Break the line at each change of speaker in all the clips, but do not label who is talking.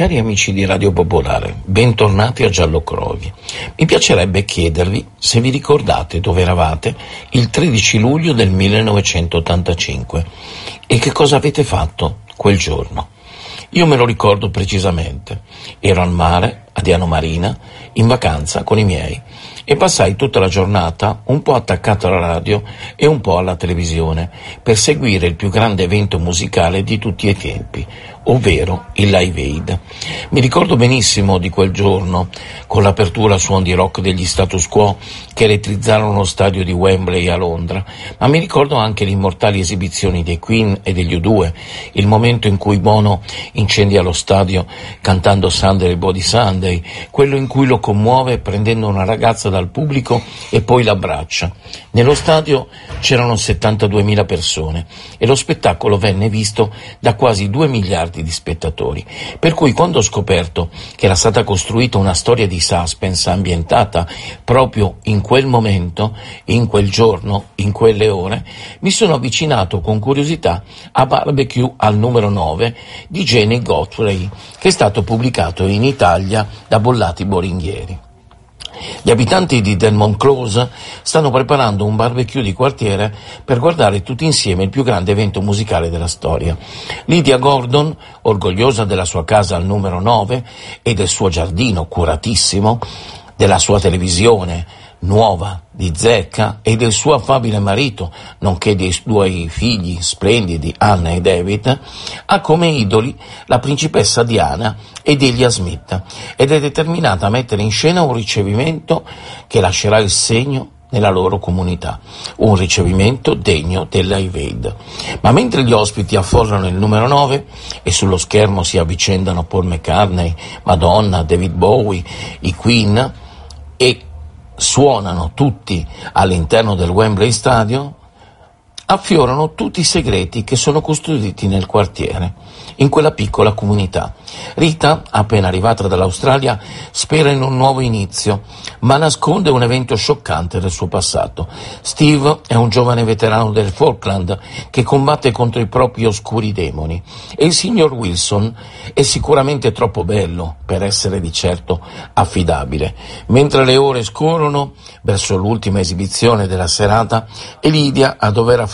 Cari amici di Radio Popolare, bentornati a Giallo Crovi. Mi piacerebbe chiedervi se vi ricordate dove eravate il 13 luglio del 1985 e che cosa avete fatto quel giorno. Io me lo ricordo precisamente. Ero al mare, a Diano Marina, in vacanza con i miei e passai tutta la giornata un po' attaccato alla radio e un po' alla televisione per seguire il più grande evento musicale di tutti i tempi, ovvero il Live Aid. Mi ricordo benissimo di quel giorno, con l'apertura a suon di rock degli Status Quo che elettrizzarono lo stadio di Wembley a Londra, ma mi ricordo anche le immortali esibizioni dei Queen e degli U2, il momento in cui Bono incendia lo stadio cantando Sunday Body Sunday, quello in cui lo commuove prendendo una ragazza dal pubblico e poi l'abbraccia. Nello stadio c'erano 72.000 persone e lo spettacolo venne visto da quasi 2 miliardi di spettatori, per cui quando ho scoperto che era stata costruita una storia di suspense ambientata proprio in quel momento, in quel giorno, in quelle ore, mi sono avvicinato con curiosità a Barbecue al numero 9 di Jenny Godfrey, che è stato pubblicato in Italia da Bollati Boringhieri. Gli abitanti di Delmont Close stanno preparando un barbecue di quartiere per guardare tutti insieme il più grande evento musicale della storia. Lydia Gordon, orgogliosa della sua casa al numero 9 e del suo giardino curatissimo, della sua televisione nuova di zecca e del suo affabile marito, nonché dei suoi figli splendidi Anna e David, ha come idoli la principessa Diana ed Elia Smith ed è determinata a mettere in scena un ricevimento che lascerà il segno nella loro comunità, un ricevimento degno del Live Aid. Ma mentre gli ospiti affollano il numero 9 e sullo schermo si avvicendano Paul McCartney, Madonna, David Bowie, i Queen e suonano tutti all'interno del Wembley Stadium, affiorano tutti i segreti che sono custoditi nel quartiere, in quella piccola comunità. Rita, appena arrivata dall'Australia, spera in un nuovo inizio, ma nasconde un evento scioccante del suo passato. Steve è un giovane veterano del Falkland che combatte contro i propri oscuri demoni e il signor Wilson è sicuramente troppo bello per essere di certo affidabile. Mentre le ore scorrono verso l'ultima esibizione della serata e Lydia a dover affrontare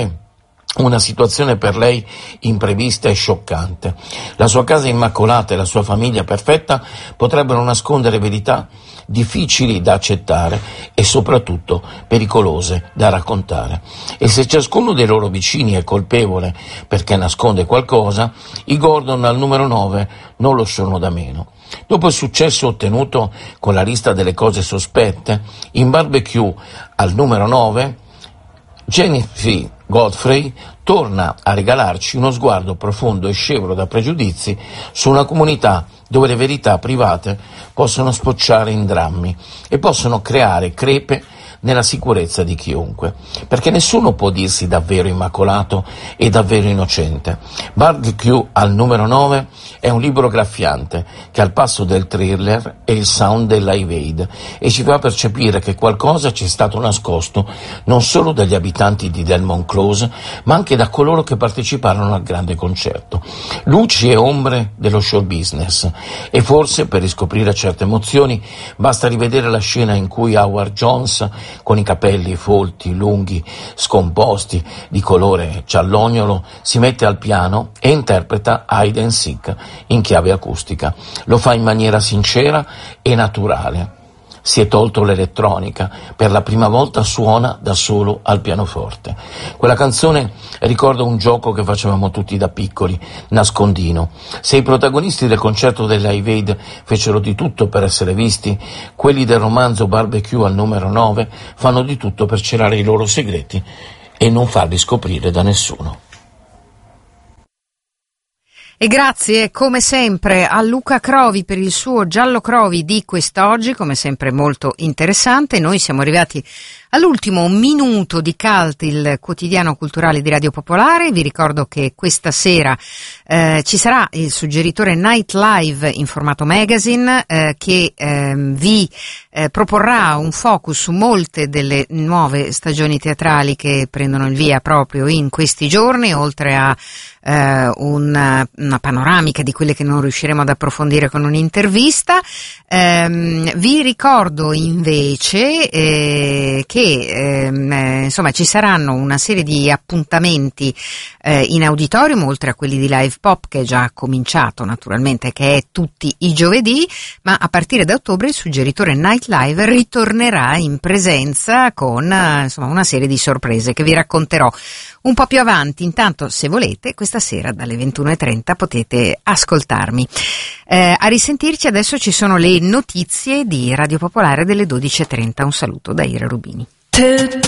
una situazione per lei imprevista e scioccante. La sua casa immacolata e la sua famiglia perfetta potrebbero nascondere verità difficili da accettare e soprattutto pericolose da raccontare. E se ciascuno dei loro vicini è colpevole perché nasconde qualcosa, i Gordon al numero 9 non lo sono da meno. Dopo il successo ottenuto con la lista delle cose sospette, in Barbecue al numero 9, Jennifer Godfrey torna a regalarci uno sguardo profondo e scevro da pregiudizi su una comunità dove le verità private possono sfociare in drammi e possono creare crepe nella sicurezza di chiunque, perché nessuno può dirsi davvero immacolato e davvero innocente. Barbecue al numero 9 è un libro graffiante che al passo del thriller è il sound del Live Aid e ci fa percepire che qualcosa ci è stato nascosto non solo dagli abitanti di Delmont Close ma anche da coloro che parteciparono al grande concerto. Luci e ombre dello show business, e forse per riscoprire certe emozioni basta rivedere la scena in cui Howard Jones, con i capelli folti, lunghi, scomposti, di colore giallognolo, si mette al piano e interpreta Hide and Seek in chiave acustica. Lo fa in maniera sincera e naturale. Si è tolto l'elettronica, per la prima volta suona da solo al pianoforte. Quella canzone ricorda un gioco che facevamo tutti da piccoli, nascondino. Se i protagonisti del concerto del Live Aid fecero di tutto per essere visti, quelli del romanzo Barbecue al numero 9 fanno di tutto per celare i loro segreti e non farli scoprire da nessuno.
E grazie come sempre a Luca Crovi per il suo Giallo Crovi di quest'oggi, come sempre molto interessante. Noi siamo arrivati All'ultimo minuto di Cult, il quotidiano culturale di Radio Popolare. Vi ricordo che questa sera ci sarà il suggeritore Night Live in formato magazine che vi proporrà un focus su molte delle nuove stagioni teatrali che prendono il via proprio in questi giorni, oltre a una panoramica di quelle che non riusciremo ad approfondire con un'intervista. Vi ricordo invece che insomma ci saranno una serie di appuntamenti in auditorium, oltre a quelli di Live Pop che è già cominciato naturalmente, che è tutti i giovedì, ma a partire da ottobre il suggeritore Night Live ritornerà in presenza con insomma una serie di sorprese che vi racconterò un po' più avanti. Intanto, se volete, questa sera dalle 21:30 potete ascoltarmi. A risentirci. Adesso ci sono le notizie di Radio Popolare delle 12:30. Un saluto da Ira Rubini.